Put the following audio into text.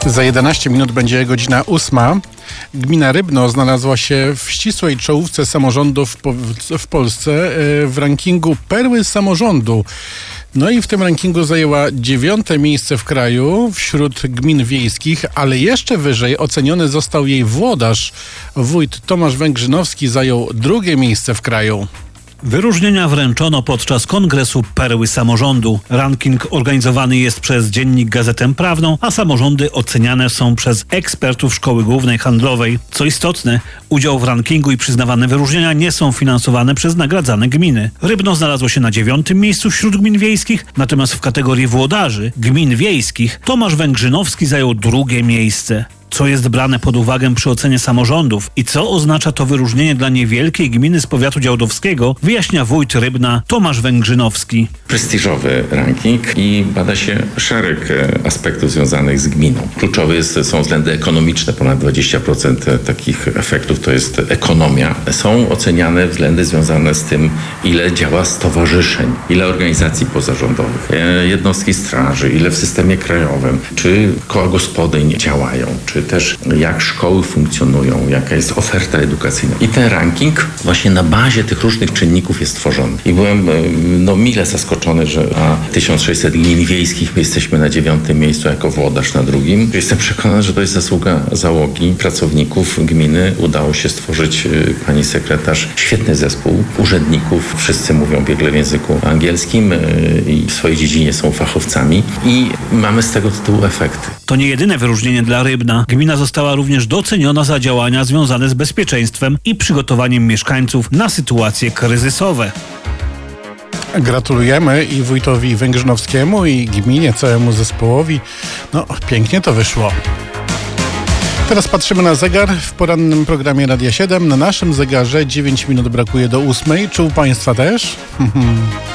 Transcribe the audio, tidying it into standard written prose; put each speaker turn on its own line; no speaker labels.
Za 11 minut będzie godzina 8. Gmina Rybno znalazła się w ścisłej czołówce samorządów w Polsce w rankingu Perły Samorządu. No i w tym rankingu zajęła 9. miejsce w kraju wśród gmin wiejskich, ale jeszcze wyżej oceniony został jej włodarz. Wójt Tomasz Węgrzynowski zajął 2. miejsce w kraju.
Wyróżnienia wręczono podczas kongresu Perły Samorządu. Ranking organizowany jest przez Dziennik Gazetę Prawną, a samorządy oceniane są przez ekspertów Szkoły Głównej Handlowej. Co istotne, udział w rankingu i przyznawane wyróżnienia nie są finansowane przez nagradzane gminy. Rybno znalazło się na 9. miejscu wśród gmin wiejskich, natomiast w kategorii włodarzy gmin wiejskich Tomasz Węgrzynowski zajął 2. miejsce. Co jest brane pod uwagę przy ocenie samorządów i co oznacza to wyróżnienie dla niewielkiej gminy z powiatu działdowskiego, wyjaśnia wójt Rybna Tomasz Węgrzynowski.
Prestiżowy ranking i bada się szereg aspektów związanych z gminą. Kluczowe są względy ekonomiczne, ponad 20% takich efektów to jest ekonomia. Są oceniane względy związane z tym, ile działa stowarzyszeń, ile organizacji pozarządowych, jednostki straży, ile w systemie krajowym, czy koła gospodyń działają, czy też jak szkoły funkcjonują, jaka jest oferta edukacyjna. I ten ranking właśnie na bazie tych różnych czynników jest tworzony. I byłem mile zaskoczony, że na 1600 gmin wiejskich my jesteśmy na 9. miejscu jako włodarz na 2. Jestem przekonany, że to jest zasługa załogi, pracowników gminy. Udało się stworzyć, pani sekretarz, świetny zespół urzędników. Wszyscy mówią biegle w języku angielskim i w swojej dziedzinie są fachowcami i mamy z tego tytułu efekty.
To nie jedyne wyróżnienie dla Rybna. Gmina została również doceniona za działania związane z bezpieczeństwem i przygotowaniem mieszkańców na sytuacje kryzysowe.
Gratulujemy i wójtowi Węgrzynowskiemu, i gminie, całemu zespołowi. No, pięknie to wyszło. Teraz patrzymy na zegar w porannym programie Radia 7. Na naszym zegarze 9 minut brakuje do 8. Czy u Państwa też?